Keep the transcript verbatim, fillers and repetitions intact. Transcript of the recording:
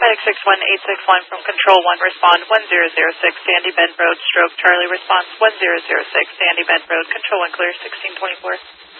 Medic six one eight six one from Control one, respond one zero zero six, Sandy Bend Road, stroke Charlie, response one zero zero six, Sandy Bend Road, Control one clear, sixteen twenty-four.